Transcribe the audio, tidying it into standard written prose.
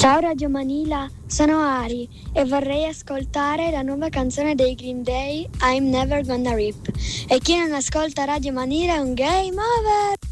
Ciao Radio Manila, sono Ari e vorrei ascoltare la nuova canzone dei Green Day, I'm Never Gonna Rip. E chi non ascolta Radio Manila è un game over!